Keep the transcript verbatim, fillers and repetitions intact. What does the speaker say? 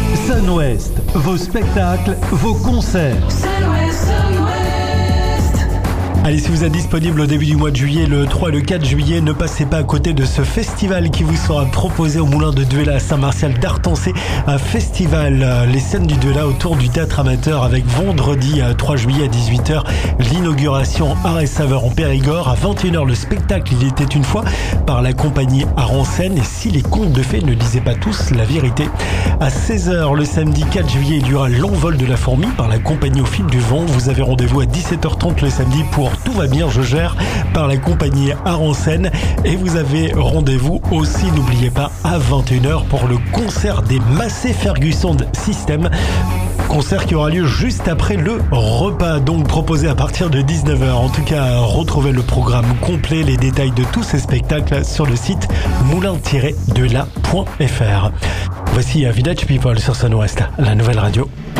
Sun-Ouest, vos spectacles, vos concerts. Sun-Ouest, Sun-Ouest. Allez, si vous êtes disponible au début du mois de juillet, le trois et le quatre juillet, ne passez pas à côté de ce festival qui vous sera proposé au Moulin de Duela à Saint-Martial d'Artancé. Un festival, les scènes du Duela autour du théâtre amateur avec vendredi trois juillet à dix-huit heures, l'inauguration Art et Saveur en Périgord. À vingt et une heures, le spectacle Il était une fois par la compagnie Art en scène et si les contes de fées ne disaient pas tous la vérité. À seize heures, le samedi quatre juillet, il y aura L'envol de la fourmi par la compagnie Au fil du vent. Vous avez rendez-vous à dix-sept heures trente le samedi pour Tout va bien, je gère par la compagnie Art en scène. Et vous avez rendez-vous aussi, n'oubliez pas, à vingt et une heures pour le concert des Massey Ferguson System. Concert qui aura lieu juste après le repas, donc proposé à partir de dix-neuf heures. En tout cas, retrouvez le programme complet, les détails de tous ces spectacles sur le site moulin tiret duela point f r. Voici Village People sur Sun-Ouest, la nouvelle radio.